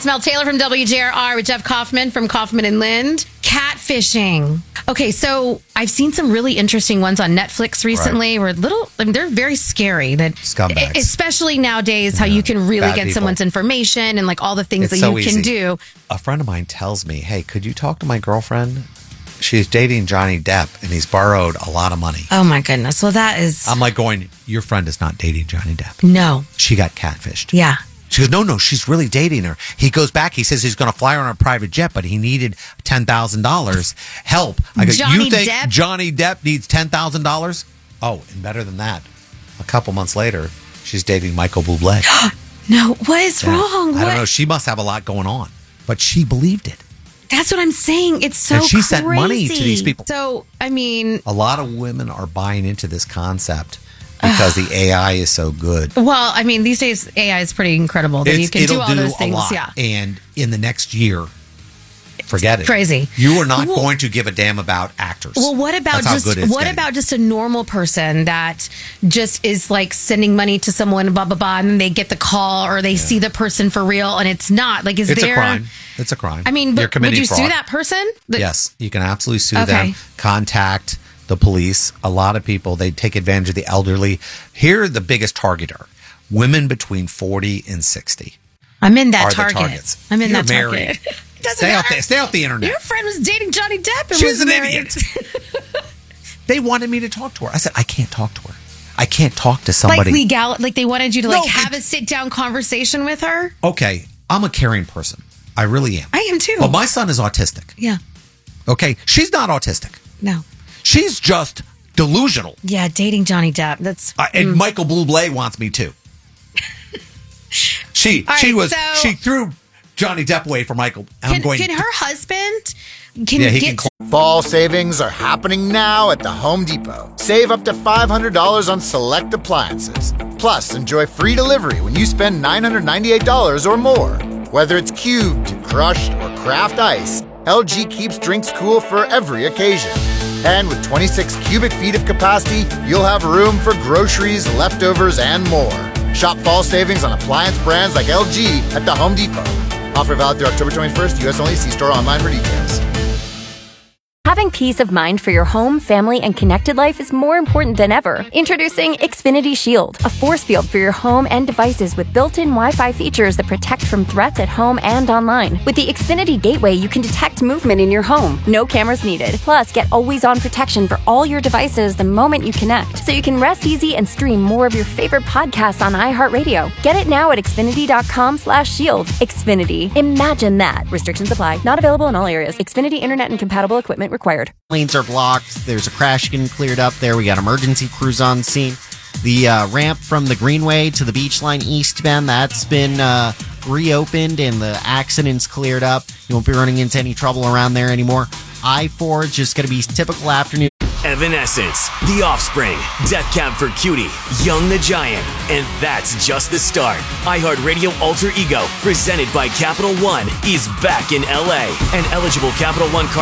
It's Mel Taylor from WJRR with Jeff Kaufman from Kaufman and Lind. Catfishing. Okay, so I've seen some really interesting ones on Netflix recently. Where they're very scary. That scumbags, especially nowadays, how you can really get someone's information and like all the things that you can do. A friend of mine tells me, "Hey, could you talk to my girlfriend? She's dating Johnny Depp, and he's borrowed a lot of money." Oh my goodness! Well, that is. I'm like going, your friend is not dating Johnny Depp. No, she got catfished. Yeah. She goes, no, she's really dating her. He goes back. He says he's going to fly her on a private jet, but he needed $10,000 help. I go, you think Johnny Depp needs $10,000? Oh, and better than that, a couple months later, she's dating Michael Bublé. No, what is wrong? I don't know. She must have a lot going on, but she believed it. That's what I'm saying. It's so and she crazy. Sent money to these people. So, I mean, a lot of women are buying into this concept. Because the AI is so good. Well, I mean, these days AI is pretty incredible that you can do all those things. Yeah. And in the next year, forget it. Crazy. You are not going to give a damn about actors. Well, what about just a normal person that just is like sending money to someone, blah blah blah, and then they get the call or they see the person for real and it's not like it's a crime. It's a crime. I mean, but would you sue that person? Yes, you can absolutely sue them. Contact the police. A lot of people, they take advantage of the elderly. Here, the biggest target are women between 40 and 60. I'm in that target. I'm in that target. Stay off the internet. Your friend was dating Johnny Depp and She's an idiot. They wanted me to talk to her. I said, I can't talk to her. I can't talk to somebody. Like they wanted you to have a sit-down conversation with her? Okay, I'm a caring person. I really am. I am too. But my son is autistic. Yeah. Okay, she's not autistic. No. She's just delusional. Yeah, dating Johnny Depp. That's and Michael Bublé wants me too. She threw Johnny Depp away for Michael. And can her husband? Fall savings are happening now at the Home Depot. Save up to $500 on select appliances. Plus, enjoy free delivery when you spend $998 or more. Whether it's cubed, crushed, or craft ice, LG keeps drinks cool for every occasion. And with 26 cubic feet of capacity, you'll have room for groceries, leftovers, and more. Shop fall savings on appliance brands like LG at the Home Depot. Offer valid through October 21st, U.S. only. See store online for details. Having peace of mind for your home, family, and connected life is more important than ever. Introducing Xfinity Shield, a force field for your home and devices with built-in Wi-Fi features that protect from threats at home and online. With the Xfinity Gateway, you can detect movement in your home. No cameras needed. Plus, get always-on protection for all your devices the moment you connect, so you can rest easy and stream more of your favorite podcasts on iHeartRadio. Get it now at Xfinity.com/shield. Xfinity. Imagine that. Restrictions apply. Not available in all areas. Xfinity Internet and compatible equipment required. Lanes are blocked. There's a crash getting cleared up there. We got emergency crews on scene. The ramp from the Greenway to the Beach Line eastbound, that's been reopened and the accident's cleared up. You won't be running into any trouble around there anymore. I-4 is just going to be typical afternoon. Evanescence, The Offspring, Death Cab for Cutie, Young the Giant, and that's just the start. iHeartRadio Alter Ego, presented by Capital One, is back in LA. An eligible Capital One card